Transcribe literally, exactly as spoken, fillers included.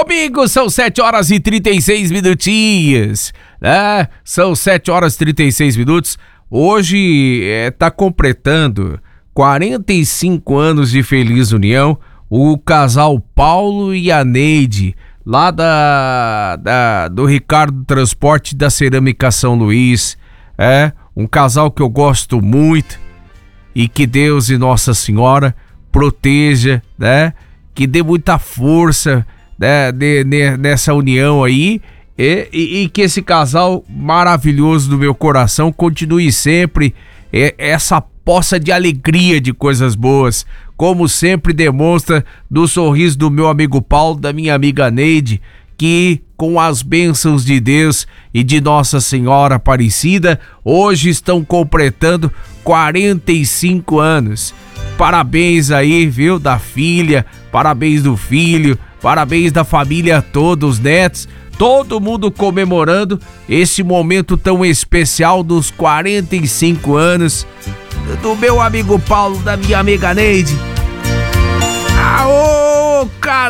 Comigo são sete horas e trinta e seis minutinhos, né? São sete horas e trinta e seis minutos. Hoje é, tá completando quarenta e cinco anos de feliz união o casal Paulo e a Neide, lá da, da do Ricardo Transporte da Cerâmica São Luís. É um casal que eu gosto muito e que Deus e Nossa Senhora proteja, né? Que dê muita força, né, de, de, nessa união aí e, e, e que esse casal maravilhoso do meu coração continue sempre é, essa poça de alegria de coisas boas, como sempre demonstra do sorriso do meu amigo Paulo, da minha amiga Neide, que com as bênçãos de Deus e de Nossa Senhora Aparecida, hoje estão completando quarenta e cinco anos. Parabéns aí, viu, da filha, parabéns do filho, parabéns da família toda, os netos, todo mundo comemorando esse momento tão especial dos quarenta e cinco anos do meu amigo Paulo, da minha amiga Neide. Aô, cara!